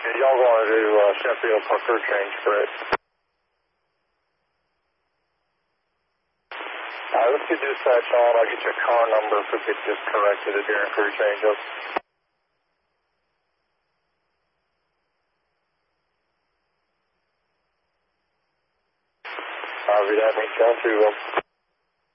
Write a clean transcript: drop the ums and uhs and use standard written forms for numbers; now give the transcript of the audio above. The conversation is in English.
Y'all going to Sheffield for crew change, correct? Alright, let's get dispatch on. I'll get you a car number if we could just correct it during crew change-up. Copy that, meet you on 2.